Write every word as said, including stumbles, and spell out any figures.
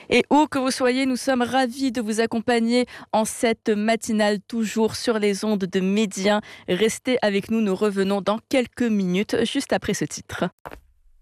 Et où que vous soyez, nous sommes ravis de vous accompagner en cette matinale, toujours sur les ondes de Média. Restez avec nous, nous revenons dans quelques minutes, juste après ce titre.